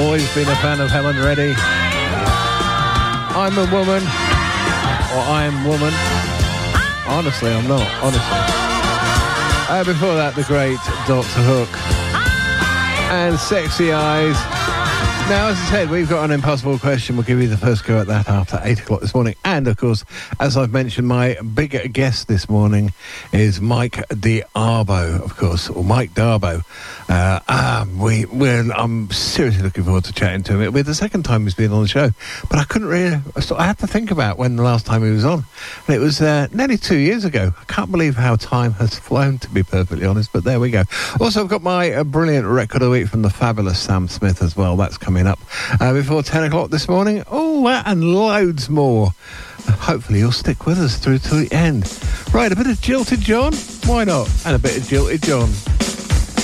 always been a fan of Helen Reddy. I'm a woman, or I'm woman. Honestly, I'm not, honestly. Before that, the great Dr. Hook and Sexy Eyes. Now, as I said, we've got an impossible question. We'll give you the first go at that after 8 o'clock this morning. And, of course, as I've mentioned, my big guest this morning is Mike Darbo, of course, or Mike Darbo. I'm seriously looking forward to chatting to him. It'll be the second time he's been on the show. But I had to think about when the last time he was on. And it was nearly 2 years ago. I can't believe how time has flown, to be perfectly honest. But there we go. Also, I've got my brilliant record of the week from the fabulous Sam Smith as well. That's coming up before 10 o'clock this morning. Oh, that and loads more. Hopefully you'll stick with us through to the end. Right, a bit of Jilted John? Why not? And a bit of Jilted John.